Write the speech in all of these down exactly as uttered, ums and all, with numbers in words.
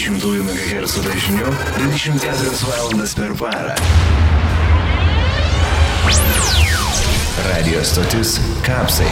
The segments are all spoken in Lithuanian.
dviejų megahercų dažniu dvidešimt keturias valandas per parą. Radio stotis Kapsai.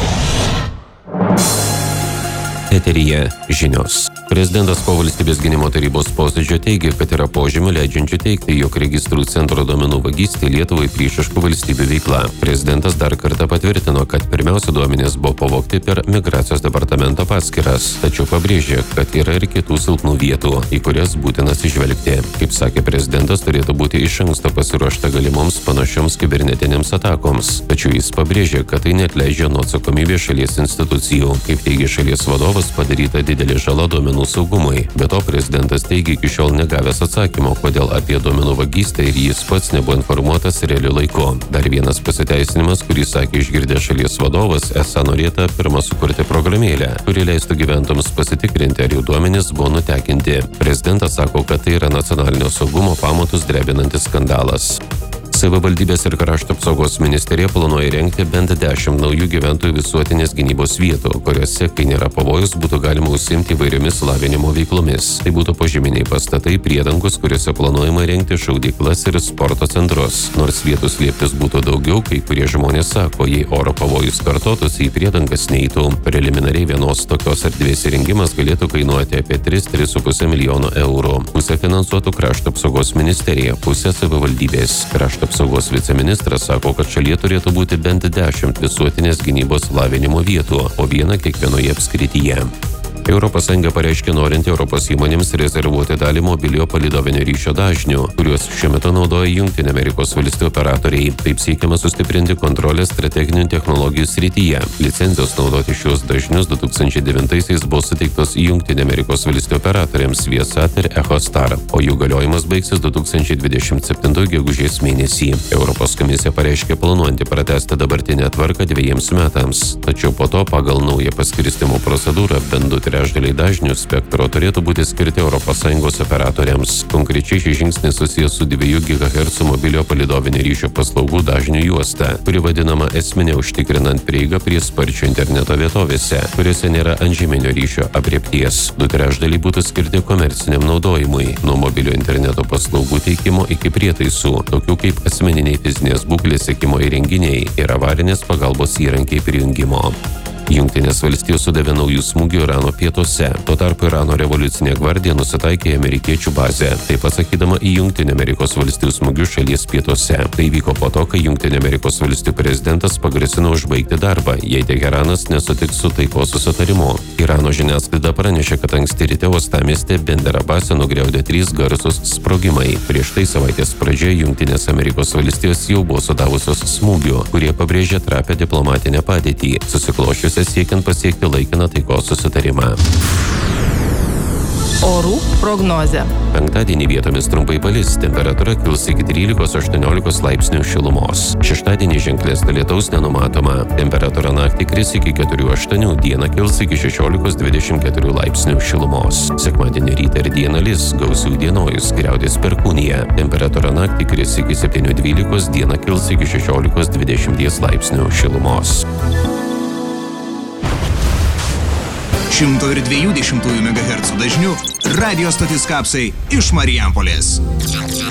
Eteryje žinios. Prezidentas po valstybės gynimo tarybos posėdžio teigė, kad yra požymių leidžiančių teigti, jog registrų centro duomenų vagystė Lietuvai priešiškų valstybių veikla. Prezidentas dar kartą patvirtino, kad pirmiausia duomenys buvo pavogti per migracijos departamento paskyras, tačiau pabrėžė, kad yra ir kitų silpnų vietų, į kurias būtina atsižvelgti. Kaip sakė prezidentas, turėtų būti iš anksto pasiruošta galimoms panašioms kibernetinėms atakoms, tačiau jis pabrėžė, kad tai neatleidžia nuo atsakomybės šalies institucijų. Kaip teigia šalies vadovas, padaryta didelė žala duomenų saugumui. Be to, prezidentas teigia iki šiol negavęs atsakymo, kodėl apie duomenų vagystę ir jis pats nebuvo informuotas realiu laiku. Dar vienas pasiteisinimas, kurį sakė išgirdęs šalies vadovas, esą norėta pirmą sukurti programėlę, kuri leistų gyventojams pasitikrinti, ar jų duomenys buvo nutekinti. Prezidentas sako, kad tai yra nacionalinio saugumo pamatus drebinantis skandalas. Savivaldybės ir krašto apsaugos ministerija planuoja įrengti bent dešimt naujų gyventojų visuotinės gynybos vietų, kuriuose, kai nėra pavojus, būtų galima užsiimti įvairiomis lavinimo veiklomis. Tai būtų požeminiai pastatai, priedangus, kuriuose planuojama įrengti šaudyklas ir sporto centrus. Nors vietų slėptis būtų daugiau, kai kurie žmonės sako, jei oro pavojus kartotųsi, į priedangas neįtų. Preliminariai vienos tokios erdvės įrengimas galėtų kainuoti apie tris - tris su puse milijono eurų. Pusę finansuotų krašto apsaugos ministerija, pusę savivaldybės. Krašto apsaugos viceministras sako, kad šalyje turėtų būti bent dešimt visuotinės gynybos lavinimo vietų, o viena kiekvienoje apskrityje. Europos Sąjunga pareiškė norinti Europos įmonėms rezervuoti dalį mobiliojo palydovinio ryšio dažnių, kuriuos šiuo metu naudoja Jungtinių Amerikos valstijų operatoriai. Taip siekiama sustiprinti kontrolę strateginių technologijų srityje. Licencijos naudoti šios dažnius du tūkstančiai devintaisiais buvo suteiktos Jungtinių Amerikos valstijų operatoriams Viasat ir EchoStar, o jų galiojimas baigsis du tūkstančiai dvidešimt septintųjų gegužės mėnesį. Europos komisija pareiškė planuojanti pratęsti dabartinę tvarką dviejiems metams, tačiau po to pagal naują paskirstymo procedūrą bent du trečdaliai dažnių spektro turėtų būti skirti Europos Sąjungos operatoriams. Konkrečiai šis žingsnis susijęs su dviejų gigahercų mobiliojo palydovinio ryšio paslaugų dažnių juosta, kuri vadinama esminė užtikrinant prieigą prie sparčio interneto vietovėse, kuriuose nėra antžeminio ryšio aprėpties. Du trečdaliai būtų skirti komerciniam naudojimui, nuo mobilio interneto paslaugų teikimo iki prietaisų, tokių kaip asmeniniai fizinės būklės sekimo įrenginiai ir avarinės pagalbos įrankiai prijungimo. Jungtinės valstijos sudavė naujų smūgių Irano pietuose. Tuo tarpu Irano revoliucinė gvardija nusitaikė į amerikiečių bazę, taip atsakydama į Jungtinių Amerikos valstijų smūgius šalies pietuose. Tai vyko po to, kai Jungtinių Amerikos valstijų prezidentas pagrasino užbaigti darbą, jei Teheranas nesutiks su taikos susitarimu. Irano žiniasklaida pranešė, kad anksti ryte uostamieste Benderabase nugriaudė trys garsūs sprogimai. Prieš tai savaitės pradžioje Jungtinės Amerikos valstijos jau buvo sudavusios smūgių, kurie pabrėžė trapią diplomatinę padėtį, susiklosčiusią siekiant pasiekti laikiną taikos susitarimą. Orų prognozė. Penktadienį vietomis trumpai palis, temperatūra kils iki trylikos aštuoniolikos laipsnių šilumos. Šeštadienį ženklesnio lietaus nenumatoma. Temperatūra naktį kris iki keturių aštuonių, dieną kils iki šešiolikos dvidešimt keturių laipsnių šilumos. Sekmadienį rytą ir dieną lis, gausių dienojus, griaudės perkūnija. Temperatūra naktį kris iki septynių dvylikos, dieną kils iki šešiolikos dvidešimt laipsnių šilumos. šimto dviejų megahercų dažniu radio stotis Kapsai iš Marijampolės.